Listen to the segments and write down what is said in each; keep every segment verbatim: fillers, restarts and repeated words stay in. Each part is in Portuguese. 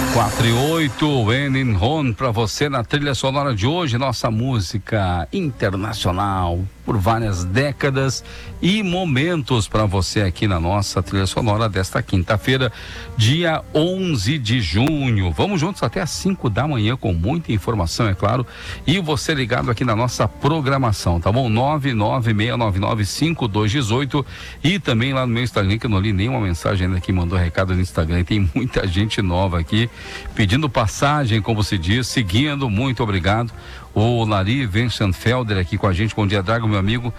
quatro e oito, When in Home, para você na trilha sonora de hoje, nossa música internacional por várias décadas e momentos para você aqui na nossa trilha sonora desta quinta-feira, dia onze de junho. Vamos juntos até às cinco da manhã com muita informação, é claro, e você ligado aqui na nossa programação, tá bom? nove nove seis nove nove cinco dois um oito e também lá no meu Instagram, que eu não li nenhuma mensagem ainda que mandou recado no Instagram, tem muita gente nova aqui pedindo passagem, como se diz, seguindo, muito obrigado. O Lari Wenchenfelder aqui com a gente. Bom dia, Drago, meu amigo.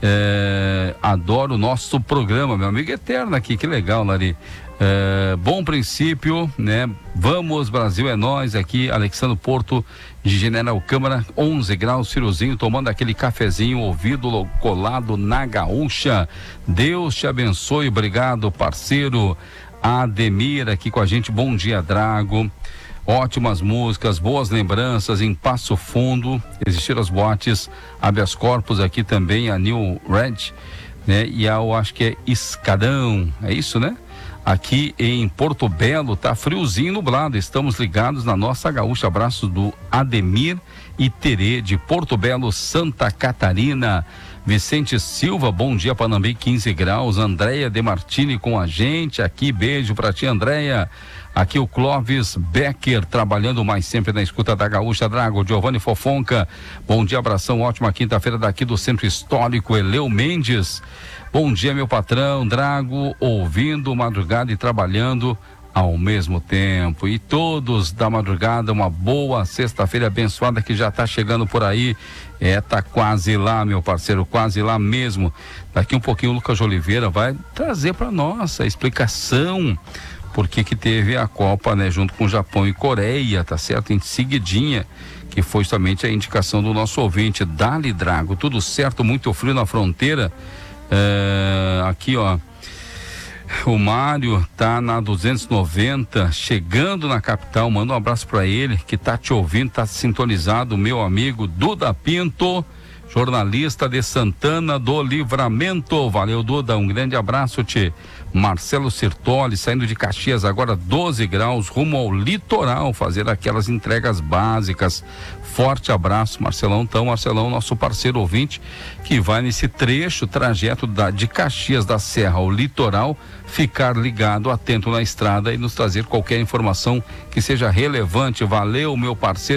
É, adoro o nosso programa, meu amigo eterno aqui, que legal, Lari. É, bom princípio, né? Vamos, Brasil é nós aqui. Alexandre Porto de General Câmara, onze graus, Cirozinho, tomando aquele cafezinho, ouvido colado na gaúcha. Deus te abençoe, obrigado, parceiro. Ademir aqui com a gente. Bom dia, Drago. Ótimas músicas, boas lembranças em Passo Fundo. Existiram as boates habeas corpus aqui também, a New Red, né? E a, eu acho que é Escadão, é isso, né? Aqui em Porto Belo tá friozinho, nublado. Estamos ligados na nossa gaúcha. Abraço do Ademir e Terê de Porto Belo, Santa Catarina. Vicente Silva, bom dia, Panambi, quinze graus. Andréia De Martini com a gente aqui, beijo pra ti, Andréia. Aqui o Clóvis Becker, trabalhando mais sempre na escuta da Gaúcha. Drago, Giovanni Fofonca, bom dia, abração, ótima quinta-feira daqui do Centro Histórico. Eleu Mendes, bom dia, meu patrão, Drago, ouvindo madrugada e trabalhando ao mesmo tempo. E todos da madrugada, uma boa sexta-feira abençoada que já tá chegando por aí. É, tá quase lá, meu parceiro, quase lá mesmo. Daqui um pouquinho o Lucas Oliveira vai trazer para nós a explicação porque que teve a Copa, né, junto com o Japão e Coreia, tá certo? Em seguidinha, que foi justamente a indicação do nosso ouvinte, Dali Drago. Tudo certo, muito frio na fronteira. É, aqui, ó, o Mário tá na duzentos e noventa, chegando na capital. Manda um abraço para ele, que tá te ouvindo, tá sintonizado, meu amigo Duda Pinto, jornalista de Santana do Livramento. Valeu, Duda, um grande abraço, tchê. Marcelo Sirtoli, saindo de Caxias, agora doze graus, rumo ao litoral, fazer aquelas entregas básicas. Forte abraço, Marcelão. Então, Marcelão, nosso parceiro ouvinte, que vai nesse trecho, trajeto da, de Caxias da Serra ao litoral, ficar ligado, atento na estrada e nos trazer qualquer informação que seja relevante. Valeu, meu parceiro.